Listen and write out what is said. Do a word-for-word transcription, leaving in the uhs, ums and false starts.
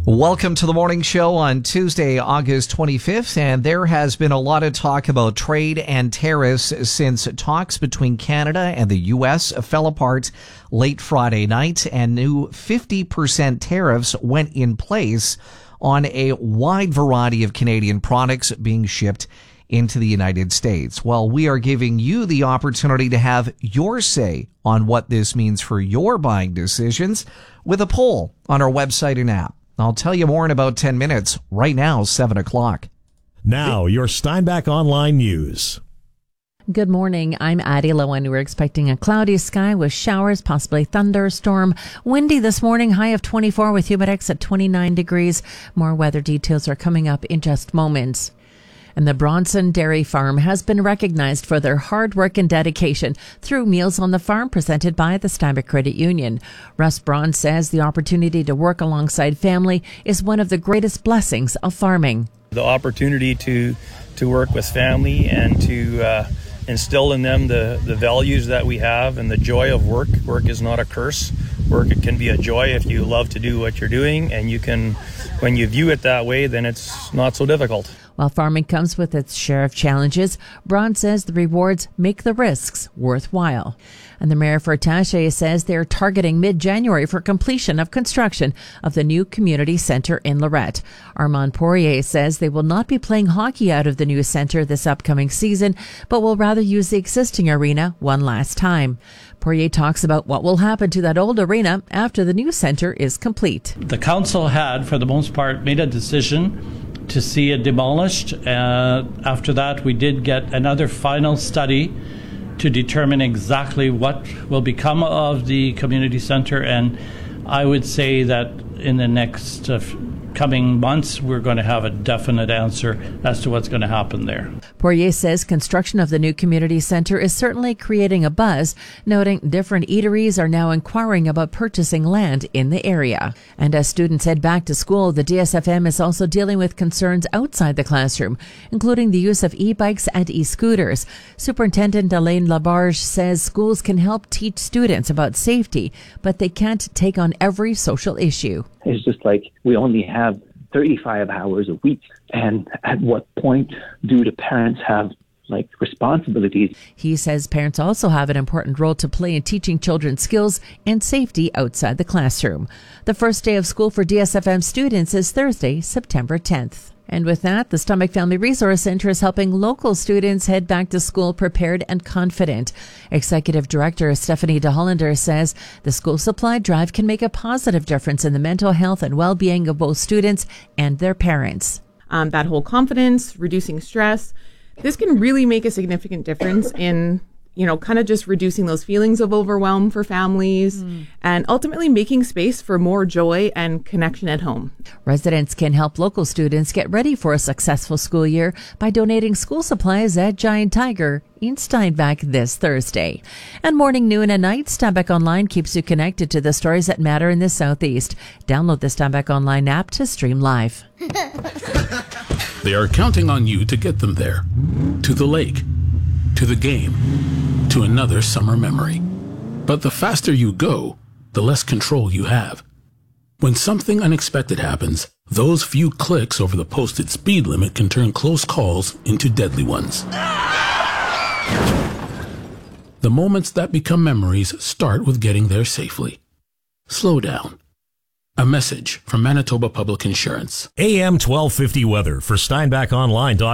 Welcome to the morning show on Tuesday, August twenty-fifth, and there has been a lot of talk about trade and tariffs since talks between Canada and the U S fell apart late Friday night, and new fifty percent tariffs went in place on a wide variety of Canadian products being shipped into the United States. Well, we are giving you the opportunity to have your say on what this means for your buying decisions with a poll on our website and app. I'll tell you more in about ten minutes. Right now, seven o'clock. Now, your Steinbach Online News. Good morning. I'm Addie Lowen. We're expecting a cloudy sky with showers, possibly thunderstorm. Windy this morning, high of twenty-four with Humidex at twenty-nine degrees. More weather details are coming up in just moments. And the Bronson Dairy Farm has been recognized for their hard work and dedication through Meals on the Farm presented by the Steinbach Credit Union. Russ Braun says the opportunity to work alongside family is one of the greatest blessings of farming. The opportunity to to work with family and to uh, instill in them the, the values that we have and the joy of work. Work is not a curse. Work it can be a joy if you love to do what you're doing, and you can, when you view it that way, then it's not so difficult. While farming comes with its share of challenges, Braun says the rewards make the risks worthwhile. And the mayor for Taché says they're targeting mid-January for completion of construction of the new community center in Lorette. Armand Poirier says they will not be playing hockey out of the new center this upcoming season, but will rather use the existing arena one last time. Poirier talks about what will happen to that old arena after the new center is complete. The council had, for the most part, made a decision to see it demolished. Uh, after that, we did get another final study to determine exactly what will become of the community center, and I would say that in the next uh, coming months, we're going to have a definite answer as to what's going to happen there. Poirier says construction of the new community center is certainly creating a buzz, noting different eateries are now inquiring about purchasing land in the area. And as students head back to school, the D S F M is also dealing with concerns outside the classroom, including the use of e-bikes and e-scooters. Superintendent Elaine Labarge says schools can help teach students about safety, but they can't take on every social issue. It's just like we only have thirty-five hours a week. And at what point do the parents have like responsibilities? He says parents also have an important role to play in teaching children skills and safety outside the classroom. The first day of school for D S F M students is Thursday, September tenth. And with that, the Steinbach Family Resource Center is helping local students head back to school prepared and confident. Executive Director Stephanie DeHollander says the school supply drive can make a positive difference in the mental health and well-being of both students and their parents. Um, that whole confidence, reducing stress, this can really make a significant difference in, you know, kind of just reducing those feelings of overwhelm for families mm. and ultimately making space for more joy and connection at home. Residents can help local students get ready for a successful school year by donating school supplies at Giant Tiger in Steinbach this Thursday. And morning, noon, and night, Steinbach Online keeps you connected to the stories that matter in the Southeast. Download the Steinbach Online app to stream live. They are counting on you to get them there, to the lake, to the game, to another summer memory. But the faster you go, the less control you have. When something unexpected happens, those few clicks over the posted speed limit can turn close calls into deadly ones. The moments that become memories start with getting there safely. Slow down. A message from Manitoba Public Insurance. A M twelve fifty weather for Steinbach Online.